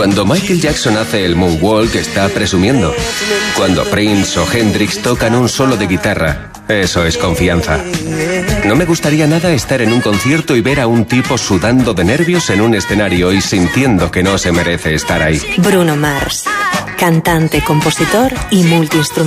Cuando Michael Jackson hace el moonwalk está presumiendo. Cuando Prince o Hendrix tocan un solo de guitarra, eso es confianza. No me gustaría nada estar en un concierto y ver a un tipo sudando de nervios en un escenario y sintiendo que no se merece estar ahí. Bruno Mars, cantante, compositor y multiinstrumentista.